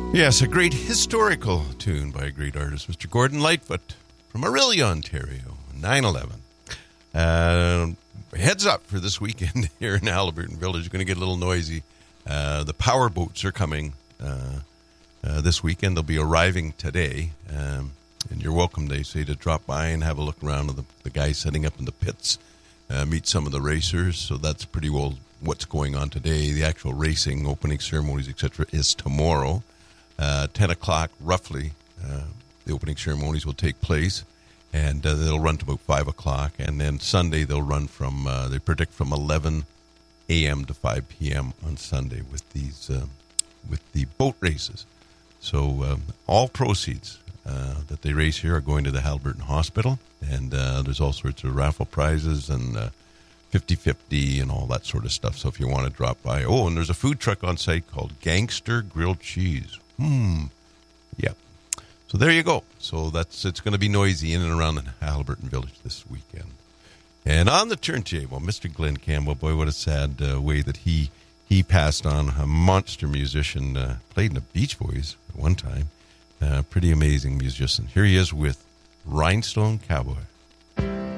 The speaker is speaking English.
Yes, a great historical tune by a great artist, Mr. Gordon Lightfoot from Orillia, Ontario, 9/11. Heads up for this weekend here in Haliburton Village. It's going to get a little noisy. The power boats are coming this weekend. They'll be arriving today. And you're welcome, they say, to drop by and have a look around at the guys setting up in the pits, meet some of the racers. So that's pretty well what's going on today. The actual racing, opening ceremonies, etc., is tomorrow. 10 o'clock, roughly, the opening ceremonies will take place, and they'll run to about 5 o'clock. And then Sunday, they'll run from, they predict, from 11 a.m. to 5 p.m. on Sunday with these, with the boat races. So all proceeds that they raise here are going to the Haliburton Hospital, and there's all sorts of raffle prizes and 50-50 and all that sort of stuff. So if you want to drop by. Oh, and there's a food truck on site called Gangster Grilled Cheese. Yeah. So there you go. So it's going to be noisy in and around the Haliburton Village this weekend. And on the turntable, Mr. Glenn Campbell. Boy, what a sad way that he passed on. A monster musician, played in the Beach Boys at one time. Pretty amazing musician. Here he is with Rhinestone Cowboy.